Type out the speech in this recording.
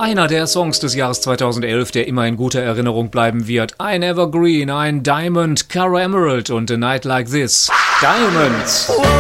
Einer der Songs des Jahres 2011, der immer in guter Erinnerung bleiben wird. Ein Evergreen, ein Diamond, Cara Emerald und A Night Like This. Diamonds.